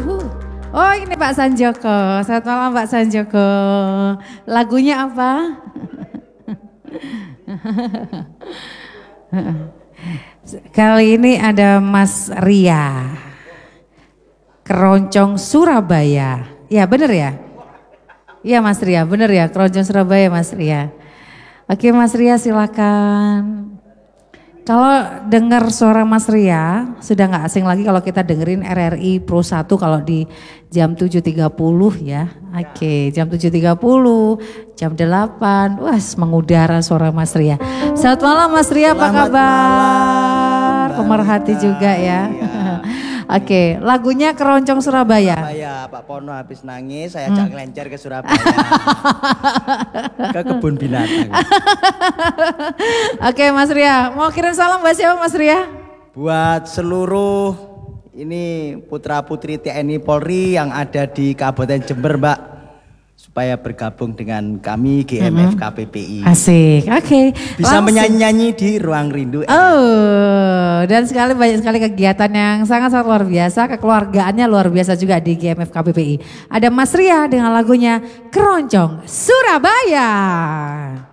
Oh ini Pak Sanjoko, selamat malam Pak Sanjoko. Lagunya apa? Kali ini ada Mas Ria, Keroncong Surabaya. Ya bener ya? Iya Mas Ria, bener ya Keroncong Surabaya Mas Ria. Oke Mas Ria silakan. Kalau dengar suara Mas Ria, sudah gak asing lagi kalau kita dengerin RRI Pro 1 kalau di jam 7.30 ya. Oke, jam 7.30, jam 8, wah mengudara suara Mas Ria. Selamat malam Mas Ria, apa kabar? Pemerhati juga ya. Oke, lagunya Keroncong Surabaya. Surabaya, Pak Pono habis nangis, saya ajak ngelencer ke Surabaya. Ke kebun binatang. Oke Mas Ria, mau kirim salam buat siapa Mas Ria? Buat seluruh ini putra putri TNI Polri yang ada di Kabupaten Jember Mbak. Supaya bergabung dengan kami GMF KPPI. Asik, oke. Bisa menyanyi-nyanyi di Ruang Rindu. Oh, dan banyak sekali kegiatan yang sangat-sangat luar biasa. Kekeluargaannya luar biasa juga di GMF KPPI. Ada Mas Ria dengan lagunya Keroncong Surabaya.